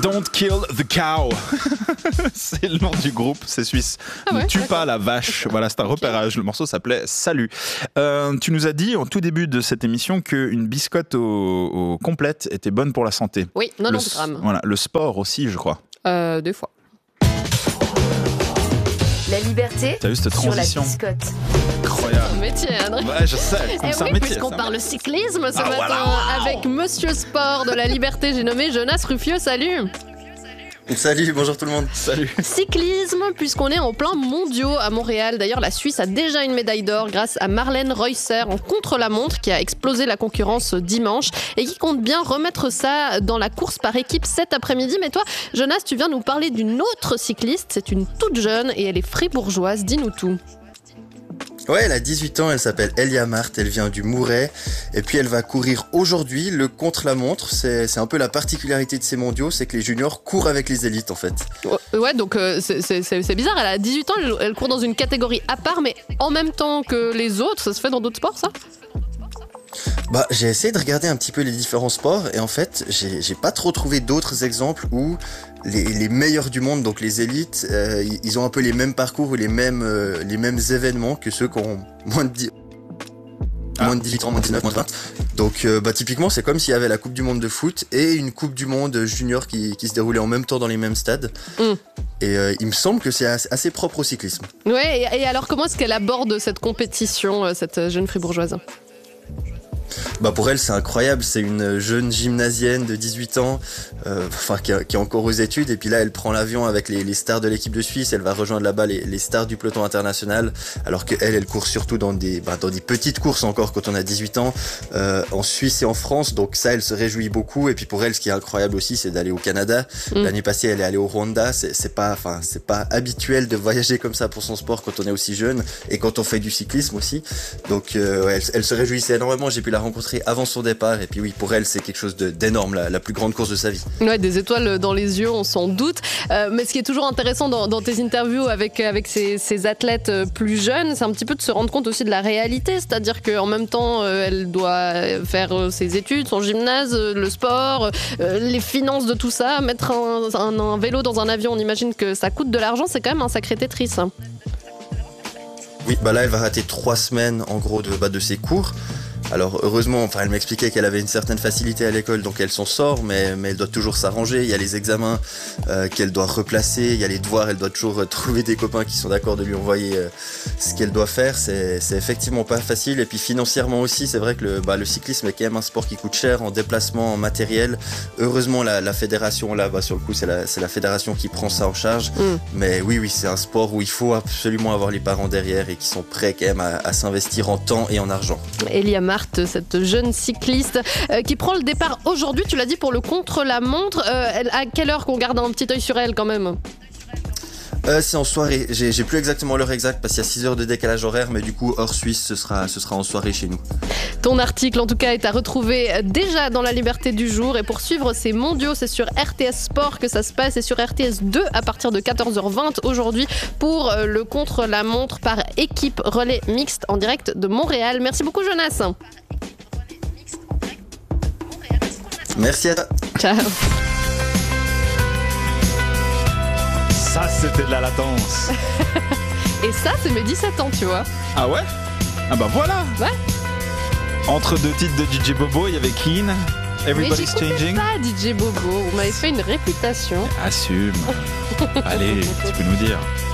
Don't Kill the Cow. C'est le nom du groupe, c'est suisse. Ah ouais, Ne tue d'accord. pas la vache. Voilà, c'est un repérage. Le morceau s'appelait Salut. Tu nous as dit en tout début de cette émission qu'une biscotte au complète était bonne pour la santé. Oui, 90 grammes. Voilà, le sport aussi, je crois. Des fois. La liberté T'as vu cette sur la transition biscotte. Incroyable. Un métier, André. Ouais, je sais. Et C'est un oui, métier. puisqu'on c'est un parle métier. cyclisme ce Ah, matin voilà. avec Monsieur Sport de la Liberté, j'ai nommé Jonas Ruffieux, salut. Salut, bonjour tout le monde. Salut. Cyclisme, puisqu'on est en plein mondiaux à Montréal. D'ailleurs, la Suisse a déjà une médaille d'or grâce à Marlène Reusser en contre-la-montre qui a explosé la concurrence dimanche et qui compte bien remettre ça dans la course par équipe cet après-midi. Mais toi, Jonas, tu viens nous parler d'une autre cycliste. C'est une toute jeune et elle est fribourgeoise. Dis-nous tout. Ouais, elle a 18 ans, elle s'appelle Elia Marthe, elle vient du Mouret, et puis elle va courir aujourd'hui le contre-la-montre. C'est un peu la particularité de ces mondiaux, c'est que les juniors courent avec les élites en fait. Ouais, donc c'est bizarre. Elle a 18 ans, elle court dans une catégorie à part, mais en même temps que les autres. Ça se fait dans d'autres sports, ça ? Bah, j'ai essayé de regarder un petit peu les différents sports, et en fait, j'ai pas trop trouvé d'autres exemples où les meilleurs du monde, donc les élites, ils ont un peu les mêmes parcours ou les mêmes événements que ceux qui ont moins de 18 ans, moins de 19, moins de 20. Donc typiquement c'est comme s'il y avait la Coupe du Monde de foot et une Coupe du Monde junior qui se déroulait en même temps dans les mêmes stades. Et il me semble que c'est assez propre au cyclisme. Ouais, et alors comment est-ce qu'elle aborde cette compétition, cette jeune fribourgeoise ? Bah pour elle c'est incroyable, c'est une jeune gymnasienne de 18 ans qui est encore aux études, et puis là elle prend l'avion avec les stars de l'équipe de Suisse, elle va rejoindre là-bas les stars du peloton international, alors qu'elle court surtout dans des petites courses encore quand on a 18 ans en Suisse et en France, donc ça elle se réjouit beaucoup. Et puis pour elle ce qui est incroyable aussi c'est d'aller au Canada. L'année passée elle est allée au Rwanda, c'est pas habituel de voyager comme ça pour son sport quand on est aussi jeune et quand on fait du cyclisme aussi, donc ouais, elle se réjouissait énormément. J'ai pu la rencontrer avant son départ, et puis oui, pour elle c'est quelque chose d'énorme, la plus grande course de sa vie. Ouais, des étoiles dans les yeux, on s'en doute. Mais ce qui est toujours intéressant dans tes interviews avec ces athlètes plus jeunes, c'est un petit peu de se rendre compte aussi de la réalité, c'est-à-dire qu'en même temps elle doit faire ses études, son gymnase, le sport, les finances de tout ça, mettre un vélo dans un avion, on imagine que ça coûte de l'argent, c'est quand même un sacré Tetris. Oui, là elle va rater 3 semaines en gros de ses cours. Alors heureusement, elle m'expliquait qu'elle avait une certaine facilité à l'école, donc elle s'en sort, mais elle doit toujours s'arranger. Il y a les examens qu'elle doit replacer, il y a les devoirs, elle doit toujours trouver des copains qui sont d'accord de lui envoyer ce qu'elle doit faire. C'est effectivement pas facile. Et puis financièrement aussi, c'est vrai que le cyclisme est quand même un sport qui coûte cher en déplacement, en matériel. Heureusement, la fédération, là, sur le coup, c'est la fédération qui prend ça en charge. Mais oui, c'est un sport où il faut absolument avoir les parents derrière et qui sont prêts quand même à s'investir en temps et en argent. Elia Marthe, cette jeune cycliste qui prend le départ aujourd'hui, tu l'as dit, pour le contre-la-montre. À quelle heure qu'on garde un petit œil sur elle quand même ? C'est en soirée, j'ai plus exactement l'heure exacte parce qu'il y a 6 heures de décalage horaire, mais du coup hors Suisse ce sera en soirée chez nous. Ton article en tout cas est à retrouver déjà dans la Liberté du jour, et pour suivre ces mondiaux c'est sur RTS Sport que ça se passe, et sur RTS 2 à partir de 14h20 aujourd'hui pour le contre-la-montre par équipe relais mixte en direct de Montréal. Merci beaucoup Jonas. Merci à toi. Ciao. Ça, c'était de la latence. Et ça c'est mes 17 ans, tu vois. Ah ouais ? Ah bah voilà. Ouais. Entre deux titres de DJ Bobo, il y avait Keen, Everybody's Mais j'écoutais Changing. pas DJ Bobo, vous m'avez fait une réputation. Assume. Allez, tu peux nous dire.